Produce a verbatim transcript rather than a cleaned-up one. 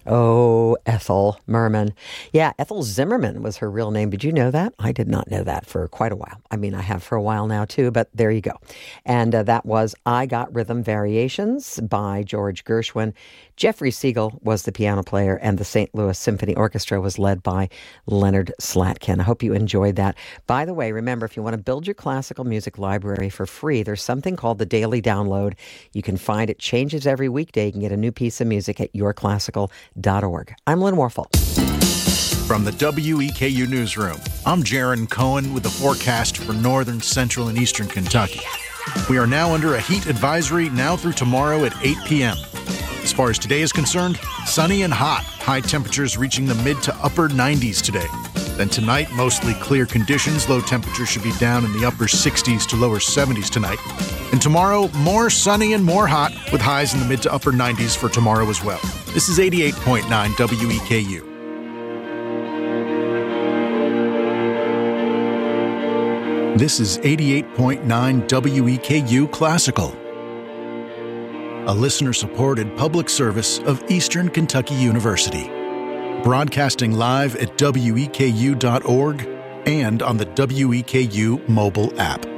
Oh, Ethel Merman. Yeah, Ethel Zimmerman was her real name. Did you know that? I did not know that for quite a while. I mean, I have for a while now too, but there you go. And uh, that was I Got Rhythm Variations by George Gershwin. Jeffrey Siegel was the piano player, and the Saint Louis Symphony Orchestra was led by Leonard Slatkin. I hope you enjoyed that. By the way, remember, if you want to build your classical music library for free, there's something called the Daily Download. You can find it changes every weekday. You can get a new piece of music at your classical dot org. I'm Lynn Warfel. From the W E K U Newsroom, I'm Jaron Cohen with the forecast for northern, central, and eastern Kentucky. We are now under a heat advisory now through tomorrow at eight p.m. As far as today is concerned, sunny and hot. High temperatures reaching the mid to upper nineties today. Then tonight, mostly clear conditions. Low temperatures should be down in the upper sixties to lower seventies tonight. And tomorrow, more sunny and more hot with highs in the mid to upper nineties for tomorrow as well. This is eighty-eight point nine W E K U. This is eighty-eight point nine W E K U Classical, a listener-supported public service of Eastern Kentucky University. Broadcasting live at W E K U dot org and on the W E K U mobile app.